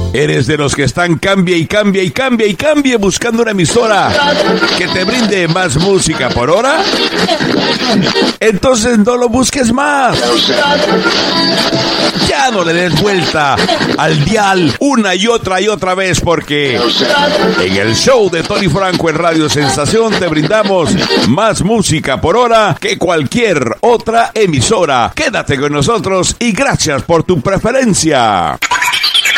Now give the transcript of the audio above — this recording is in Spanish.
¿Eres de los que están cambie buscando una emisora que te brinde más música por hora? Entonces no lo busques más. Ya no le des vuelta al dial una y otra vez, porque en el show de Tony Franco en Radio Sensación te brindamos más música por hora que cualquier otra emisora. Quédate con nosotros y gracias por tu preferencia.